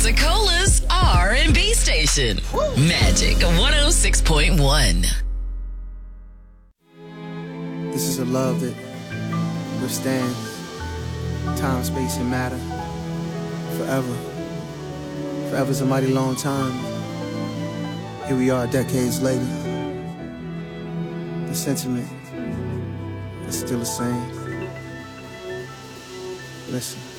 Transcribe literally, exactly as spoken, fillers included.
Pensacola's R and B station. Magic one oh six point one. This is a love that withstands time, space, and matter forever. Forever's a mighty long time. Here we are decades later. The sentiment is still the same. Listen.